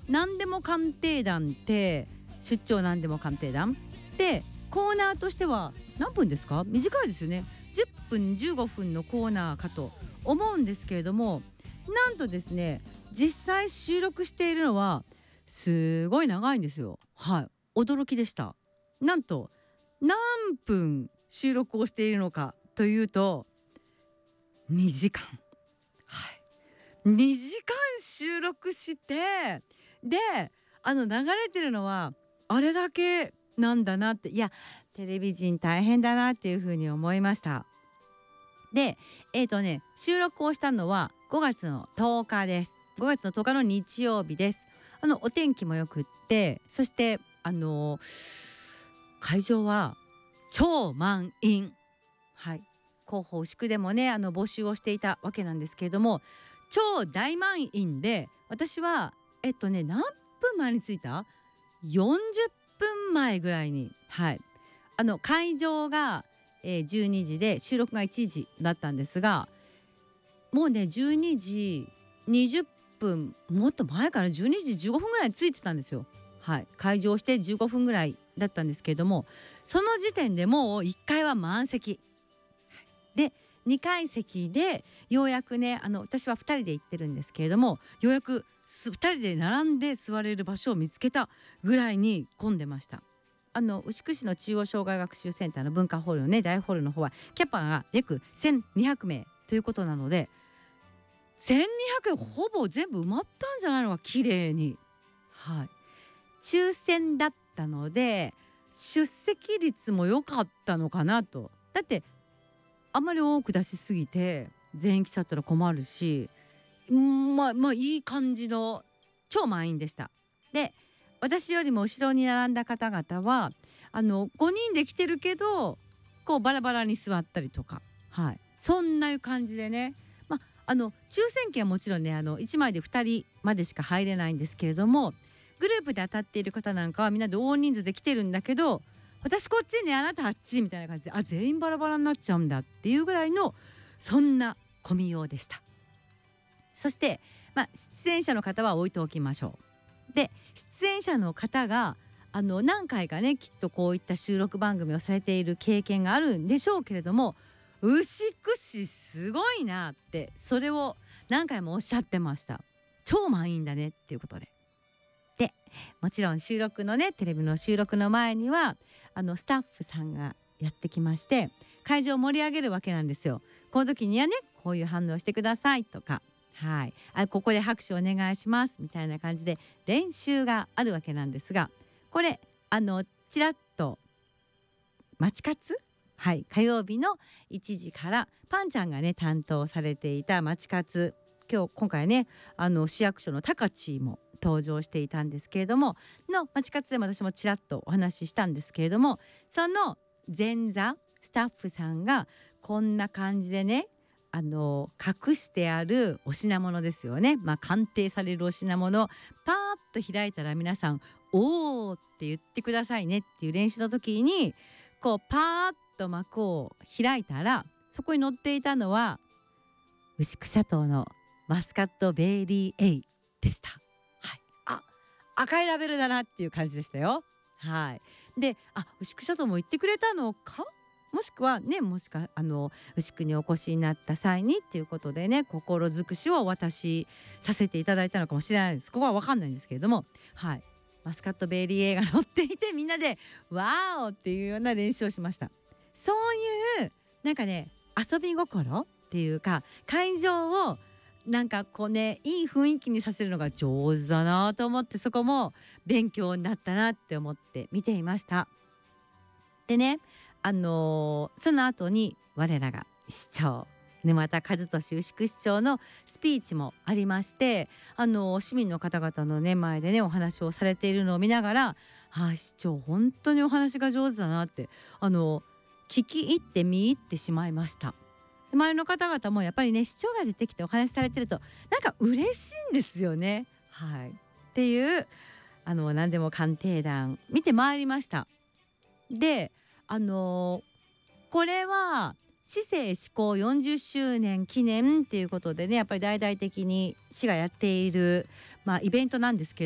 何でも鑑定団って出張何でも鑑定団でコーナーとしては何分ですか？短いですよね。10分15分のコーナーかと思うんですけれども、なんとですね実際収録しているのはすごい長いんですよ。はい、驚きでした。なんと何分収録をしているのかというと2時間。はい、2時間収録してで流れてるのはあれだけなんだなって、いやテレビ人大変だなっていうふうに思いました。で収録をしたのは5月の10日です。5月の10日の日曜日です。お天気もよくって、そして会場は超満員。はい、広報宿でもね募集をしていたわけなんですけれども、超大満員で、私は何分前に着いた40分前ぐらいに、はい、会場が、12時で収録が1時だったんですが、もうね12時20分もっと前から12時15分ぐらいに着いてたんですよ。はい、会場して15分ぐらいだったんですけれども、その時点でもう1階は満席で、2階席でようやくね私は2人で行ってるんですけれども、ようやく2人で並んで座れる場所を見つけたぐらいに混んでました。牛久市の中央障害学習センターの文化ホールのね大ホールの方はキャパが約1200名ということなので、1200ほぼ全部埋まったんじゃないのか、綺麗に。はい、抽選だったので出席率も良かったのかなと。だってあんまり多く出しすぎて全員来ちゃったら困るし、まあいい感じの超満員でした。で私よりも後ろに並んだ方々は5人で来てるけどこうバラバラに座ったりとか、はい、そんな感じでね、抽選券はもちろんね1枚で2人までしか入れないんですけれども、グループで当たっている方なんかはみんなで大人数で来てるんだけど、私こっちねあなたあっちみたいな感じで全員バラバラになっちゃうんだっていうぐらいのそんな混みようでした。そして、出演者の方は置いておきましょう。で出演者の方が何回かねきっとこういった収録番組をされている経験があるんでしょうけれども、牛久市すごいなって、それを何回もおっしゃってました。超満員だねっていうことで。でもちろん収録のねテレビの収録の前にはスタッフさんがやってきまして会場を盛り上げるわけなんですよ。この時にはねこういう反応してくださいとか、はい、ここで拍手お願いしますみたいな感じで練習があるわけなんですが、これちらっとまちかつ、はい、火曜日の1時からパンちゃんがね担当されていたまちかつ、今回ね市役所の高知も登場していたんですけれどものまちかつでも私もちらっとお話ししたんですけれども、その前座スタッフさんがこんな感じでね隠してあるお品物ですよね、鑑定されるお品物をパーッと開いたら皆さんおーって言ってくださいねっていう練習の時にこうパーッと幕を開いたら、そこに載っていたのは牛久シャトーのマスカットベイリー A でした。はい、赤いラベルだなっていう感じでしたよ。はい、で牛久シャトーも言ってくれたのか、もしくは牛久にお越しになった際にっていうことでね心尽くしをお渡しさせていただいたのかもしれないです。ここは分かんないんですけれども、はい、マスカットベイリー A が乗っていてみんなでワーオっていうような練習をしました。そういうなんかね遊び心っていうか会場をなんかこうねいい雰囲気にさせるのが上手だなと思って、そこも勉強になったなって思って見ていました。でねその後に我らが市長沼田和俊牛久市長のスピーチもありまして、市民の方々のね前でねお話をされているのを見ながら、市長本当にお話が上手だなって聞き入って見入ってしまいました。周りの方々もやっぱりね市長が出てきてお話しされてるとなんか嬉しいんですよね。はい、っていう何でも鑑定団見てまいりました。でこれは市政施行40周年記念っていうことでねやっぱり大々的に市がやっている、イベントなんですけれども、